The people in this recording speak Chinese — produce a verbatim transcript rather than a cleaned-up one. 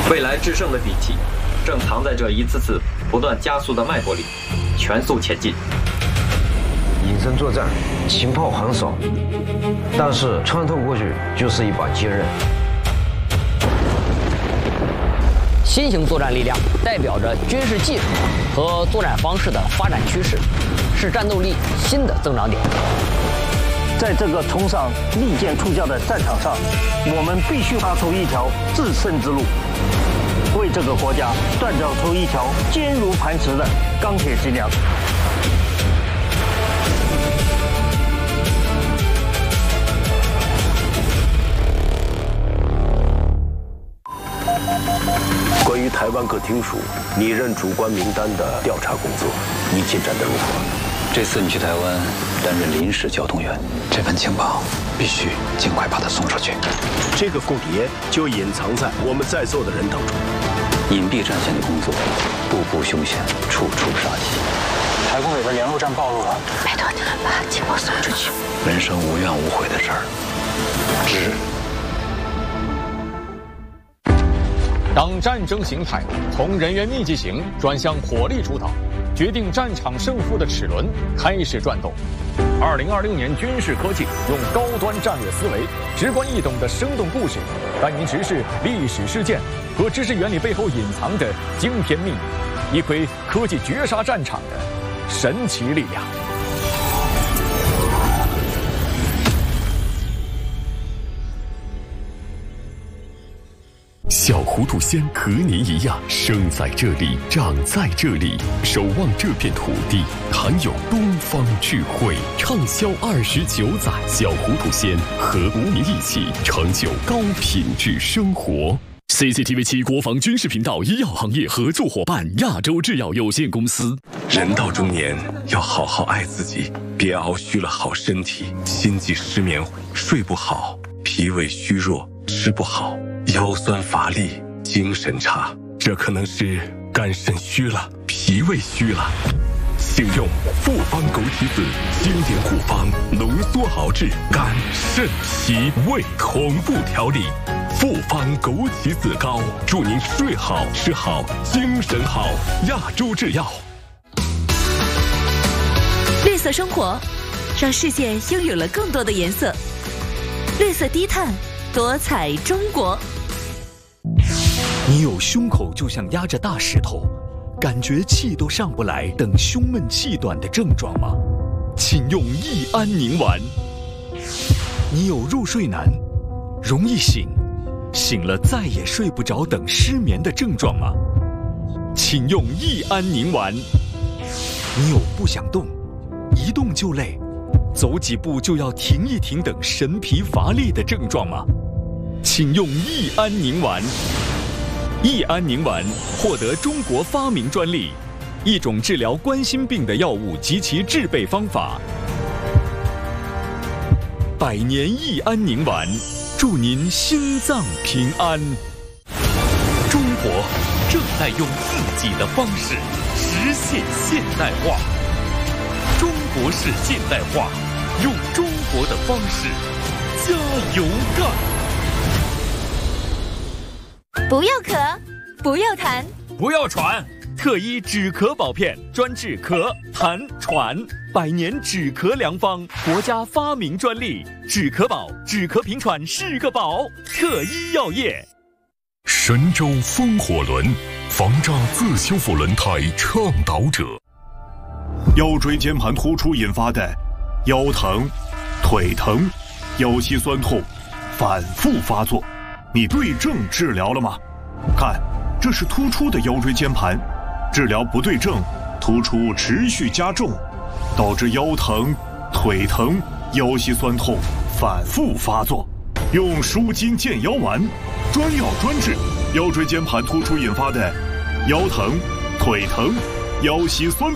未来制胜的底气，正藏在这一次次不断加速的脉搏里，全速前进。 隐身作战，情报很少，但是穿透过去就是一把坚刃。 新型作战力量代表着军事技术和作战方式的发展趋势，是战斗力新的增长点。 在这个冲上利剑出鞘的战场上，我们必须踏出一条制胜之路，为这个国家锻造出一条坚如磐石的钢铁脊梁。 关于台湾各厅属拟任主官名单的调查工作，你进展得如何？ 这次你去台湾担任临时交通员，这份情报必须尽快把它送出去。 这个凤蝶就隐藏在我们在座的人当中。 隐蔽战线的工作，步步凶险，处处杀机。 台工委的联络站暴露了， 拜托你们把情报送出去。 人生无怨无悔的事儿，只。 当战争形态从人员密集型转向火力主导，决定战场胜负的齿轮开始转动。二零二六年军事科技用高端战略思维、直观易懂的生动故事，带您直视历史事件和知识原理背后隐藏的惊天秘密，一窥科技绝杀战场的神奇力量。 小糊涂仙和您一样，生在这里，长在这里，守望这片土地，含有东方智慧，畅销二十九载。小糊涂仙和无名一起成就高品质生活。C C T V 七国防军事频道医药行业合作伙伴亚洲制药有限公司。 人到中年，要好好爱自己，别熬虚了好身体，心悸失眠，睡不好，脾胃虚弱，吃不好，腰酸乏力，精神差，这可能是肝肾虚了，脾胃虚了。请用复方枸杞子经典护方，浓缩熬制肝肾脾胃同步调理。复方枸杞子膏，祝您睡好吃好精神好。亚洲制药。 绿色生活，让世界拥有了更多的颜色。绿色低碳，多彩中国。 你有胸口就像压着大石头，感觉气都上不来等胸闷气短的症状吗？请用益安宁丸。你有入睡难，容易醒，醒了再也睡不着等失眠的症状吗？请用益安宁丸。你有不想动，一动就累，走几步就要停一停等神疲乏力的症状吗？请用益安宁丸。益安宁丸获得中国发明专利，一种治疗冠心病的药物及其制备方法。百年益安宁丸，祝您心脏平安。 中国正在用自己的方式实现现代化。中国式现代化，用中国的方式，加油干！ 不要咳，不要痰， 不要喘。特医止咳宝片，专治咳、痰、喘，百年止咳良方，国家发明专利。止咳宝，止咳平喘是个宝。特医药业。 神州风火轮，防炸自修复轮胎倡导者。 腰椎间盘突出引发的腰疼、腿疼、腰膝酸痛反复发作，你对症治疗了吗？看，这是突出的腰椎间盘，治疗不对症，突出持续加重，导致腰疼、腿疼、腰膝酸痛反复发作。用舒筋健腰丸，专药专治腰椎间盘突出引发的腰疼、腿疼、腰膝酸痛。